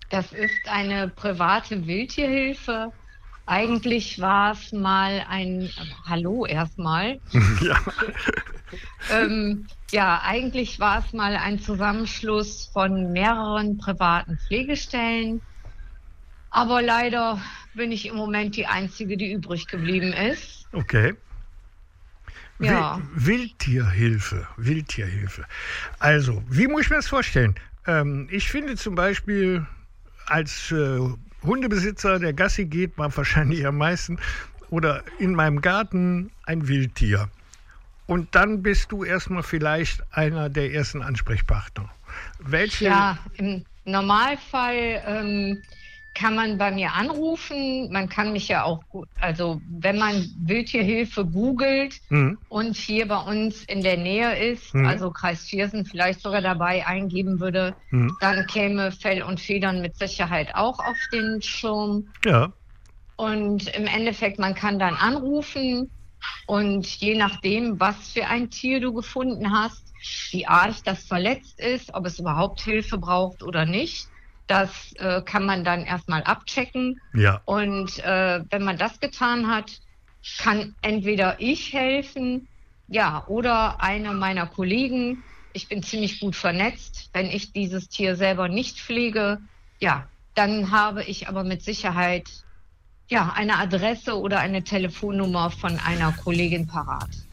Das ist eine private Wildtierhilfe. Eigentlich war es mal ein, hallo erstmal. Ja. Ja, eigentlich war es mal ein Zusammenschluss von mehreren privaten Pflegestellen. Aber leider bin ich im Moment die Einzige, die übrig geblieben ist. Okay. Ja, Wildtierhilfe, Wildtierhilfe. Also, wie muss ich mir das vorstellen? Ich finde zum Beispiel als Hundebesitzer, der Gassi geht, man wahrscheinlich am meisten, oder in meinem Garten ein Wildtier. Und dann bist du erstmal vielleicht einer der ersten Ansprechpartner. Welche? ja, im Normalfall kann man bei mir anrufen. Man kann mich ja auch, also wenn man Wildtierhilfe googelt Hm, und hier bei uns in der Nähe ist, hm, also Kreis Viersen vielleicht sogar dabei eingeben würde, hm. dann käme Fell und Federn mit Sicherheit auch auf den Schirm. Ja, Und im Endeffekt, man kann dann anrufen und je nachdem, was für ein Tier du gefunden hast, wie arg das verletzt ist, ob es überhaupt Hilfe braucht oder nicht, das kann man dann erstmal abchecken. ja, Und wenn man das getan hat, kann entweder ich helfen, ja, oder eine meiner Kollegen. Ich bin ziemlich gut vernetzt. Wenn ich dieses Tier selber nicht pflege, ja, dann habe ich aber mit Sicherheit ja, eine Adresse oder eine Telefonnummer von einer Kollegin parat.